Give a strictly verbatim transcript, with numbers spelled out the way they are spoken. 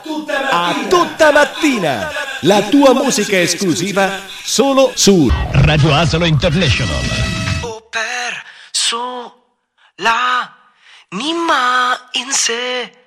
A tutta mattina, la tua musica esclusiva solo su Radio Asolo International. O per su la nima in sé